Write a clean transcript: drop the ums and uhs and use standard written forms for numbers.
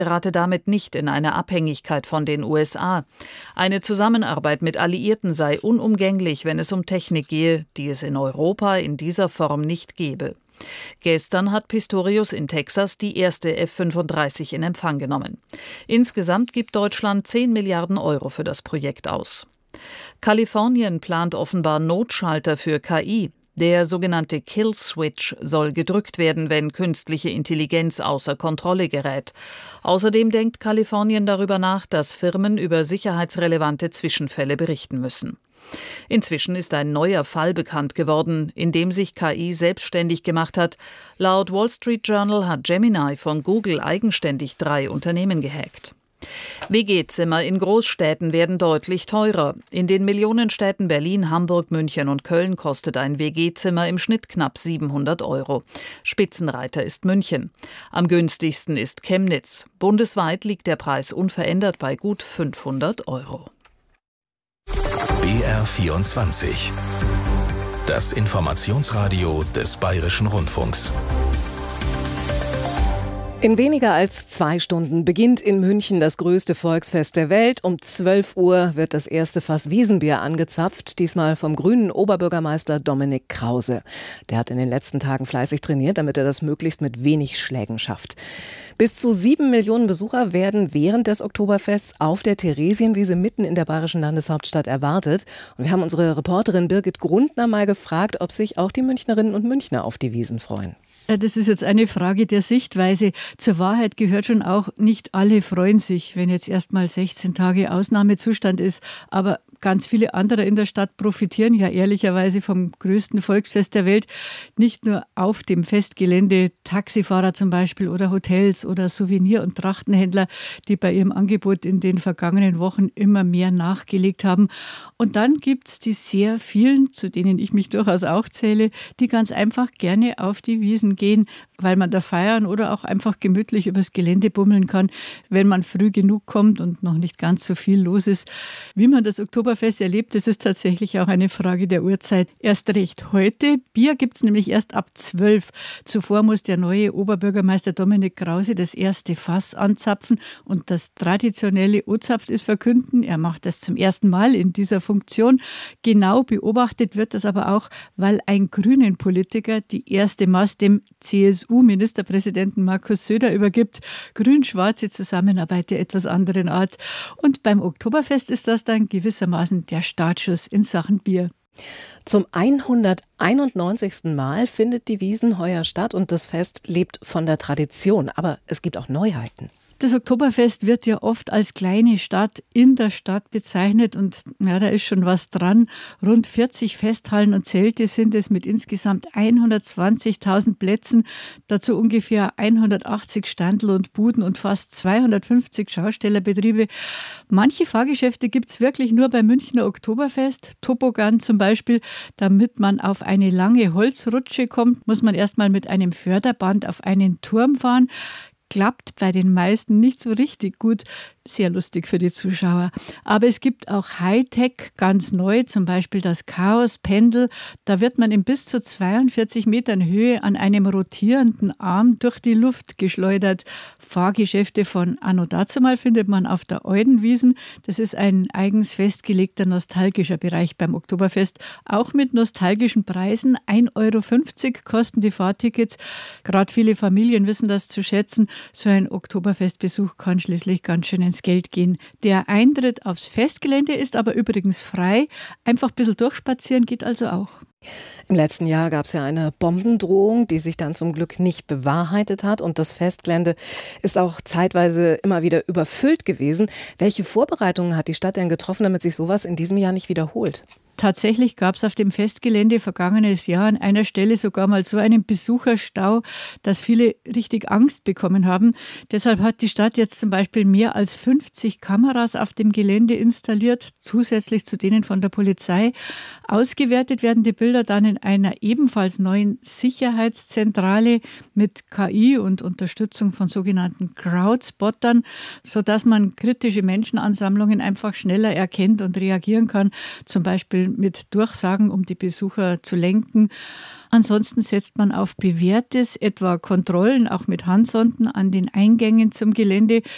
gerate damit nicht in eine Abhängigkeit von den USA. Eine Zusammenarbeit mit Alliierten sei unumgänglich, wenn es um Technik gehe, die es in Europa in dieser Form nicht gebe. Gestern hat Pistorius in Texas die erste F-35 in Empfang genommen. Insgesamt gibt Deutschland 10 Milliarden Euro für das Projekt aus. Kalifornien plant offenbar Notschalter für KI. Der sogenannte Kill Switch soll gedrückt werden, wenn künstliche Intelligenz außer Kontrolle gerät. Außerdem denkt Kalifornien darüber nach, dass Firmen über sicherheitsrelevante Zwischenfälle berichten müssen. Inzwischen ist ein neuer Fall bekannt geworden, in dem sich KI selbstständig gemacht hat. Laut Wall Street Journal hat Gemini von Google eigenständig 3 Unternehmen gehackt. WG-Zimmer in Großstädten werden deutlich teurer. In den Millionenstädten Berlin, Hamburg, München und Köln kostet ein WG-Zimmer im Schnitt knapp 700 Euro. Spitzenreiter ist München. Am günstigsten ist Chemnitz. Bundesweit liegt der Preis unverändert bei gut 500 Euro. BR24. Das Informationsradio des Bayerischen Rundfunks. In weniger als 2 Stunden beginnt in München das größte Volksfest der Welt. Um 12 Uhr wird das erste Fass Wiesenbier angezapft, diesmal vom grünen Oberbürgermeister Dominik Krause. Der hat in den letzten Tagen fleißig trainiert, damit er das möglichst mit wenig Schlägen schafft. Bis zu 7 Millionen Besucher werden während des Oktoberfests auf der Theresienwiese mitten in der bayerischen Landeshauptstadt erwartet. Und wir haben unsere Reporterin Birgit Grundner mal gefragt, ob sich auch die Münchnerinnen und Münchner auf die Wiesn freuen. Ja, das ist jetzt eine Frage der Sichtweise. Zur Wahrheit gehört schon auch, nicht alle freuen sich, wenn jetzt erstmal 16 Tage Ausnahmezustand ist. Aber ganz viele andere in der Stadt profitieren ja ehrlicherweise vom größten Volksfest der Welt. Nicht nur auf dem Festgelände, Taxifahrer zum Beispiel oder Hotels oder Souvenir- und Trachtenhändler, die bei ihrem Angebot in den vergangenen Wochen immer mehr nachgelegt haben. Und dann gibt es die sehr vielen, zu denen ich mich durchaus auch zähle, die ganz einfach gerne auf die Wiesn gehen, weil man da feiern oder auch einfach gemütlich übers Gelände bummeln kann, wenn man früh genug kommt und noch nicht ganz so viel los ist. Wie man das Oktoberfest erlebt, das ist tatsächlich auch eine Frage der Uhrzeit. Erst recht heute. Bier gibt es nämlich erst ab 12. Zuvor muss der neue Oberbürgermeister Dominik Krause das erste Fass anzapfen und das traditionelle O-Zapft ist verkünden. Er macht das zum ersten Mal in dieser Funktion. Genau beobachtet wird das aber auch, weil ein Grünen-Politiker die erste Maß dem CSU-Ministerpräsidenten Markus Söder übergibt. Grün-schwarze Zusammenarbeit der etwas anderen Art. Und beim Oktoberfest ist das dann gewissermaßen der Startschuss in Sachen Bier. Zum 191. Mal findet die Wiesn heuer statt und das Fest lebt von der Tradition. Aber es gibt auch Neuheiten. Das Oktoberfest wird ja oft als kleine Stadt in der Stadt bezeichnet und ja, da ist schon was dran. Rund 40 Festhallen und Zelte sind es mit insgesamt 120.000 Plätzen, dazu ungefähr 180 Standl und Buden und fast 250 Schaustellerbetriebe. Manche Fahrgeschäfte gibt es wirklich nur beim Münchner Oktoberfest. Tobogan zum Beispiel, damit man auf eine lange Holzrutsche kommt, muss man erstmal mit einem Förderband auf einen Turm fahren. Klappt bei den meisten nicht so richtig gut. Sehr lustig für die Zuschauer. Aber es gibt auch Hightech, ganz neu, zum Beispiel das Chaos-Pendel. Da wird man in bis zu 42 Metern Höhe an einem rotierenden Arm durch die Luft geschleudert. Fahrgeschäfte von anno dazumal findet man auf der Eudenwiesn. Das ist ein eigens festgelegter nostalgischer Bereich beim Oktoberfest. Auch mit nostalgischen Preisen. 1,50 € kosten die Fahrtickets. Gerade viele Familien wissen das zu schätzen. So ein Oktoberfestbesuch kann schließlich ganz schön ins Geld gehen. Der Eintritt aufs Festgelände ist aber übrigens frei. Einfach ein bisschen durchspazieren geht also auch. Im letzten Jahr gab es ja eine Bombendrohung, die sich dann zum Glück nicht bewahrheitet hat. Und das Festgelände ist auch zeitweise immer wieder überfüllt gewesen. Welche Vorbereitungen hat die Stadt denn getroffen, damit sich sowas in diesem Jahr nicht wiederholt? Tatsächlich gab es auf dem Festgelände vergangenes Jahr an einer Stelle sogar mal so einen Besucherstau, dass viele richtig Angst bekommen haben. Deshalb hat die Stadt jetzt zum Beispiel mehr als 50 Kameras auf dem Gelände installiert, zusätzlich zu denen von der Polizei. Ausgewertet werden die Bilder dann in einer ebenfalls neuen Sicherheitszentrale mit KI und Unterstützung von sogenannten Crowdspottern, sodass man kritische Menschenansammlungen einfach schneller erkennt und reagieren kann, zum Beispiel mit Durchsagen, um die Besucher zu lenken. Ansonsten setzt man auf Bewährtes, etwa Kontrollen, auch mit Handsonden an den Eingängen zum Gelände.